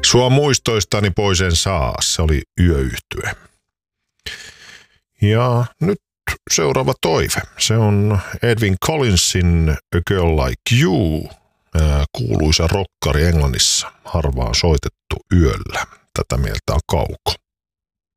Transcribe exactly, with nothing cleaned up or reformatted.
Sua muistoistani pois en saa, se oli Yöyhtye. Ja nyt seuraava toive. Se on Edwyn Collinsin A Girl Like You, kuuluisa rokkari Englannissa, harvaan soitettu yöllä. Tätä mieltä on Kauko.